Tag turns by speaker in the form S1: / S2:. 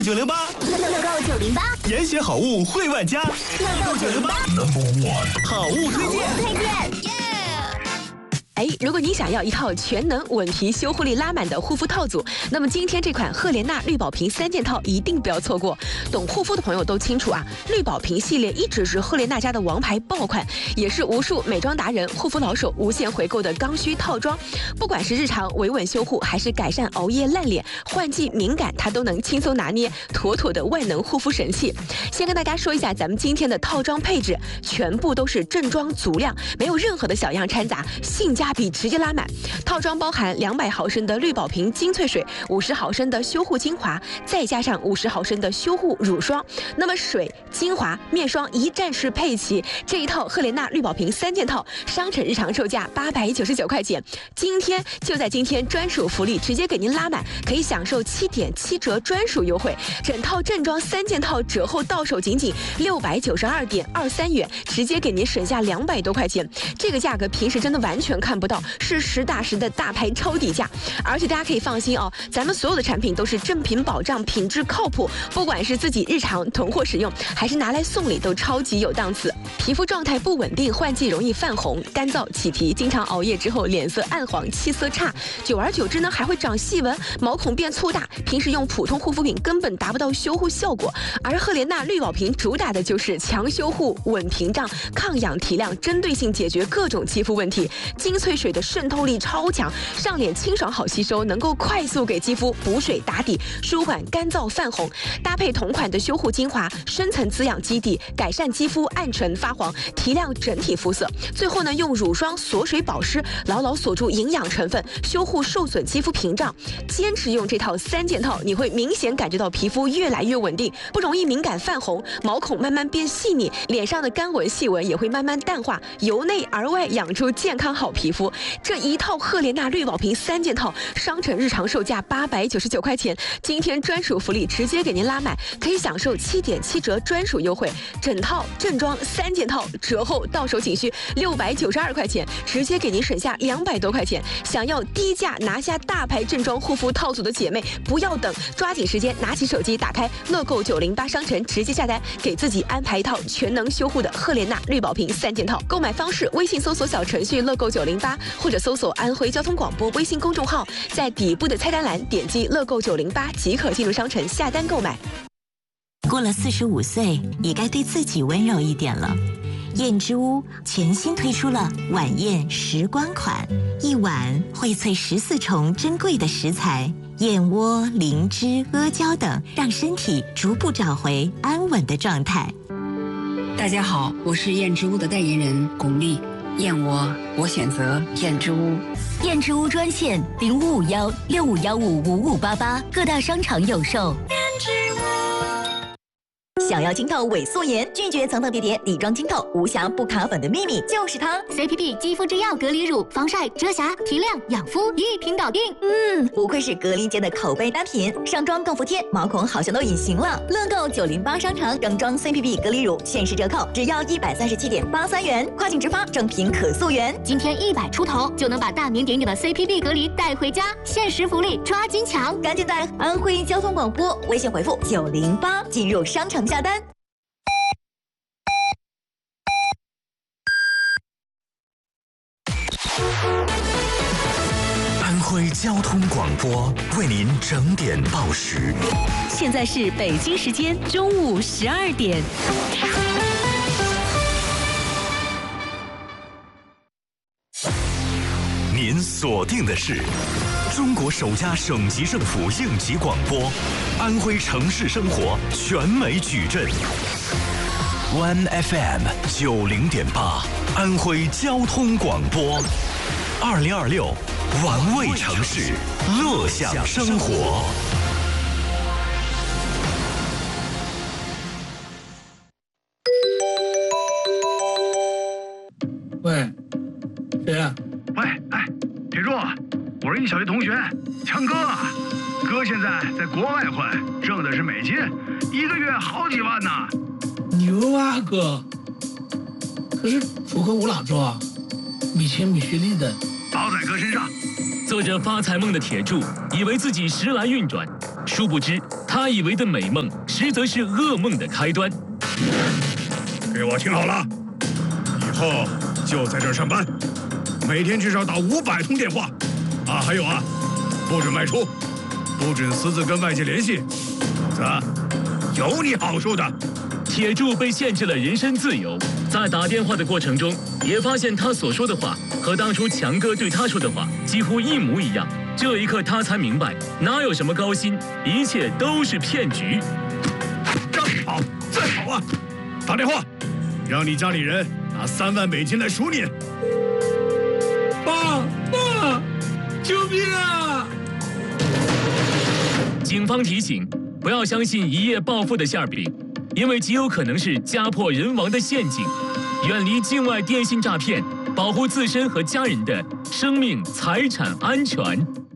S1: 908，
S2: 乐购908，
S1: 严选好物惠万家。
S2: 乐购908
S1: Number One 好物推荐。
S3: 如果你想要一套全能稳皮修护力拉满的护肤套组，那么今天这款赫莲娜绿宝瓶3件套一定不要错过。懂护肤的朋友都清楚啊，绿宝瓶系列一直是赫莲娜家的王牌爆款，也是无数美妆达人、护肤老手无限回购的刚需套装。不管是日常维稳修护，还是改善熬夜烂脸、换季敏感，它都能轻松拿捏，妥妥的万能护肤神器。先跟大家说一下咱们今天的套装配置，全部都是正装足量，没有任何的小样掺杂，性价比直接拉满。套装包含200毫升的绿宝瓶精粹水，50毫升的修护精华，再加上50毫升的修护乳霜。那么水、精华、面霜一站式配齐，这一套赫莲娜绿宝瓶3件套，商城日常售价899块钱，今天就在今天专属福利，直接给您拉满，可以享受7.7折专属优惠。整套正装3件套折后到手仅仅692.23元，直接给您省下200多块钱，这个价格平时真的完全看不到，是实打实的大牌超底价。而且大家可以放心哦，咱们所有的产品都是正品保障，品质靠谱，不管是自己日常囤货使用，还是拿来送礼，都超级有档次。皮肤状态不稳定，换季容易泛红、干燥、起皮，经常熬夜之后脸色暗黄、气色差，久而久之呢还会长细纹，毛孔变粗大，平时用普通护肤品根本达不到修护效果。而赫莲娜绿宝瓶主打的就是强修护、稳屏障、抗氧提亮，针对性解决各种肌肤问题。精粹水的渗透力超强，上脸清爽好吸收，能够快速给肌肤补水打底，舒缓干燥泛红。搭配同款的修护精华，深层滋养基底，改善肌肤暗沉发黄，提亮整体肤色。最后呢，用乳霜锁水保湿，牢牢锁住营养成分，修护受损肌肤屏障。坚持用这套3件套，你会明显感觉到皮肤越来越稳定，不容易敏感泛红，毛孔慢慢变细腻，脸上的干纹细纹也会慢慢淡化，由内而外养出健康好皮肤。这一套赫莲娜绿宝瓶3件套，商城日常售价899块钱，今天专属福利直接给您拉满，可以享受7.7折专属优惠。整套正装3件套折后到手仅需692块钱，直接给您省下200多块钱。想要低价拿下大牌正装护肤套组的姐妹，不要等，抓紧时间拿起手机，打开乐购908商城，直接下单，给自己安排一套全能修护的赫莲娜绿宝瓶3件套。购买方式：微信搜索小程序乐购908，或者搜索安徽交通广播微信公众号，在底部的菜单栏点击乐购908即可进入商城下单购买。
S4: 过了45岁，也该对自己温柔一点了。燕之屋全新推出了晚宴时光款，一碗荟萃14重珍贵的食材，燕窝、灵芝、阿胶等，让身体逐步找回安稳的状态。
S5: 大家好，我是燕之屋的代言人巩俐。燕窝，我选择燕之屋。
S2: 燕之屋专线0551651588，各大商场有售。燕之屋。想要清透伪素颜，拒绝层层叠叠底妆清透，无瑕不卡粉的秘密就是它
S6: CPB 肌肤之钥隔离乳，防晒、遮瑕、提亮、养肤一瓶搞定。
S2: 不愧是隔离间的口碑单品，上妆更服帖，毛孔好像都隐形了。乐购908商城正装 CPB 隔离乳限时折扣，只要137.83元，跨境直发，正品可溯源。
S6: 今天100出头就能把大名鼎鼎的 CPB 隔离带回家，限时福利抓紧抢！
S2: 赶紧在安徽交通广播微信回复908进入商城下单。
S1: 安徽交通广播为您整点报时。
S4: 现在是北京时间中午12点。
S1: 您锁定的是中国首家省级政府应急广播，安徽城市生活全美矩阵。One FM 90.8，安徽交通广播，2026玩味城市，乐享生活。
S7: 喂，谁呀？
S8: 喂，哎，铁柱，我是你小学同学，强哥。哥现在在国外混，挣的是美金，1个月好几万呢。
S7: 牛啊哥！可是楚河无哪做啊，米钱米学历的，
S8: 包在哥身上。
S9: 做着发财梦的铁柱，以为自己时来运转，殊不知他以为的美梦，实则是噩梦的开端。
S8: 给我听好了，以后就在这儿上班，每天至少打500通电话。还有啊，不准外出，不准私自跟外界联系，否则有你好受的。
S9: 铁柱被限制了人身自由，在打电话的过程中，也发现他所说的话和当初强哥对他说的话几乎一模一样。这一刻，他才明白，哪有什么高薪，一切都是骗局。
S8: 再跑，再跑啊！打电话，让你家里人拿3万美金来赎你。
S7: 爸，救命啊！
S9: 警方提醒，不要相信一夜暴富的馅饼，因为极有可能是家破人亡的陷阱。远离境外电信诈骗，保护自身和家人的生命财产安全。